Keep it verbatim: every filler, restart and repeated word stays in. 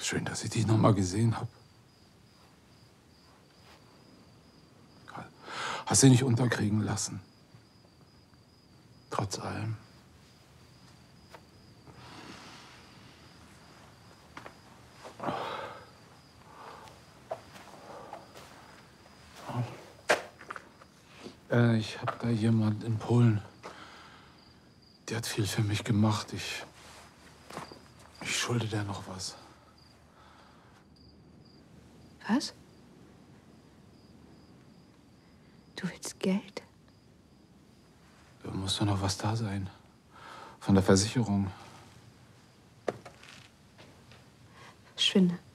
Schön, dass ich dich noch mal gesehen habe. Karl, hast du dich nicht unterkriegen lassen? Trotz allem. Äh, ich habe da jemand in Polen. Der hat viel für mich gemacht. Ich, ich schulde der noch was. Was? Du willst Geld? Da muss doch noch was da sein. Von der Versicherung. Verschwinde.